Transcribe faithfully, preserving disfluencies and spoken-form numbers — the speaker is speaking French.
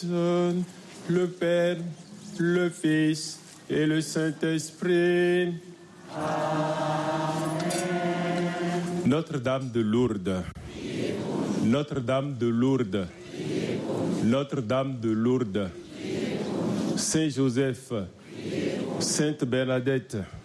personne, le Père, le Fils et le Saint-Esprit. Amen. Notre-Dame de Lourdes. Notre-Dame de Lourdes. Notre-Dame de Lourdes. Saint Joseph. Sainte Bernadette.